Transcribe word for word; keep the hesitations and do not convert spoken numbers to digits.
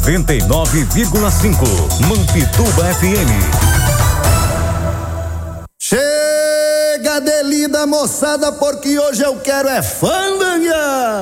noventa e nove vírgula cinco. Mampituba F M. Chega de lida, moçada, porque hoje eu quero é fandangar.